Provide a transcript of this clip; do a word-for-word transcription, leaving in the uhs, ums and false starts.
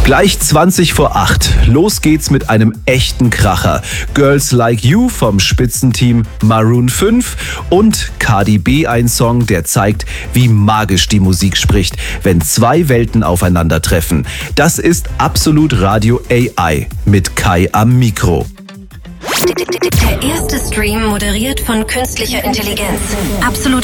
Gleich zwanzig vor acht. Los geht's mit einem echten Kracher. Girls Like You vom Spitzenteam Maroon fünf und Cardi B, ein Song, der zeigt, wie magisch die Musik spricht, wenn zwei Welten aufeinandertreffen. Das ist Absolut Radio A I mit Kai am Mikro. Der erste Stream moderiert von künstlicher Intelligenz. Absolut